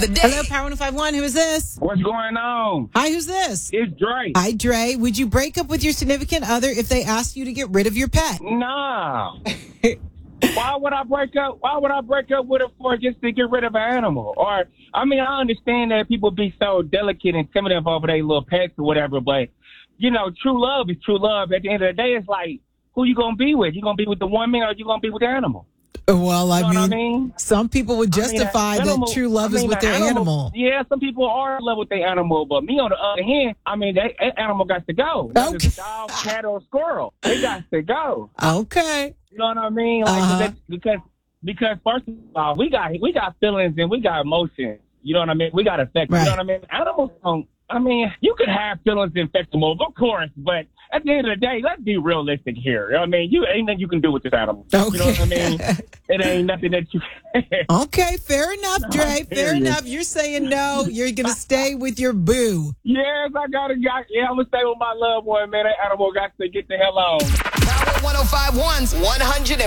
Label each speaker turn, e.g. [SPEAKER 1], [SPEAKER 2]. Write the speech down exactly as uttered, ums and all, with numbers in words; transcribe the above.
[SPEAKER 1] the day.
[SPEAKER 2] Hello, Power one oh five one. Who is this?
[SPEAKER 3] What's going on?
[SPEAKER 2] Hi, who's this?
[SPEAKER 3] It's Dre.
[SPEAKER 2] Hi, Dre. Would you break up with your significant other if they asked you to get rid of your pet?
[SPEAKER 3] Nah. Why would I break up? Why would I break up with her for just to get rid of an animal? Or, I mean, I understand that people be so delicate and timid over their little pets or whatever, but, you know, true love is true love. At the end of the day, it's like, who you going to be with? You going to be with the woman or you going to be with the animal?
[SPEAKER 2] Well, I,
[SPEAKER 3] You know
[SPEAKER 2] mean,
[SPEAKER 3] what I mean?
[SPEAKER 2] some people would justify
[SPEAKER 3] I mean, animal-
[SPEAKER 2] that true love
[SPEAKER 3] I
[SPEAKER 2] is
[SPEAKER 3] mean,
[SPEAKER 2] with
[SPEAKER 3] the
[SPEAKER 2] their animal.
[SPEAKER 3] Yeah, some people are in love with their animal, but me on the other hand, I mean, that, that animal got to go. Whether it's a dog, cat, or squirrel, they got to go.
[SPEAKER 2] Okay.
[SPEAKER 3] You know what I mean? Like
[SPEAKER 2] Uh-huh.
[SPEAKER 3] that, because because first of all, we got we got feelings and we got emotions. You know what I mean? We got affections.
[SPEAKER 2] Right.
[SPEAKER 3] You know what I mean? Animals don't. I mean, you can have feelings and affect them, of course, but at the end of the day, let's be realistic here. You know what I mean? You ain't nothing you can do with this animal.
[SPEAKER 2] Okay.
[SPEAKER 3] You know what I mean? It ain't nothing that you can.
[SPEAKER 2] Okay, fair enough, Dre.
[SPEAKER 3] I'm
[SPEAKER 2] Fair
[SPEAKER 3] serious.
[SPEAKER 2] enough. You're saying no. You're going to stay with your boo.
[SPEAKER 3] Yes, I gotta got. Yeah, I'm gonna stay with my loved one, man. That animal got to get the hell on.
[SPEAKER 1] Power one oh five one's one hundred